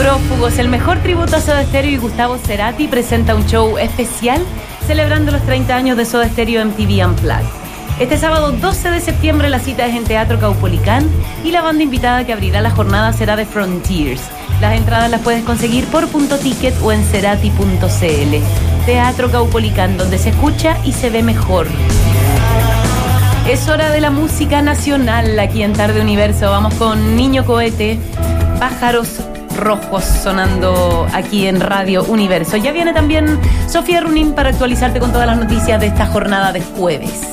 Prófugos, el mejor tributo a Soda Stereo, y Gustavo Cerati presenta un show especial celebrando los 30 años de Soda Stereo MTV Unplugged. Este sábado 12 de septiembre la cita es en Teatro Caupolicán y la banda invitada que abrirá la jornada será The Frontiers. Las entradas las puedes conseguir por .ticket o en cerati.cl. Teatro Caupolicán, donde se escucha y se ve mejor. Es hora de la música nacional aquí en Tarde Universo. Vamos con Niño Cohete, Pájaros Rojos, sonando aquí en Radio Universo. Ya viene también Sofía Runín para actualizarte con todas las noticias de esta jornada de jueves.